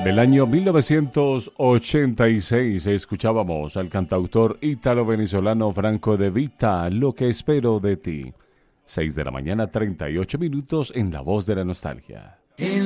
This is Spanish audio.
Del año 1986 escuchábamos al cantautor ítalo-venezolano Franco De Vita, Lo que espero de ti. 6 de la mañana, 38 minutos en La Voz de la Nostalgia.